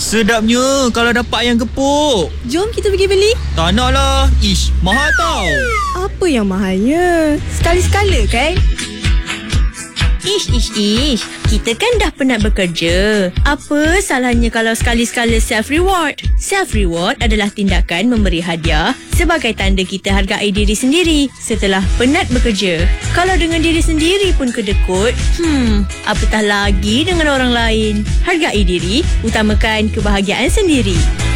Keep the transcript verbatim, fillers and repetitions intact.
Sedapnya kalau dapat ayam gepuk. Jom kita pergi beli. Tak nak lah. Ish, mahal tau. Apa yang mahalnya? Sekali-sekala kan? Ish, ish, ish. Kita kan dah penat bekerja. Apa salahnya kalau sekali-sekala self-reward? Self-reward adalah tindakan memberi hadiah sebagai tanda kita hargai diri sendiri setelah penat bekerja. Kalau dengan diri sendiri pun kedekut, hmm, apatah lagi dengan orang lain. Hargai diri, utamakan kebahagiaan sendiri.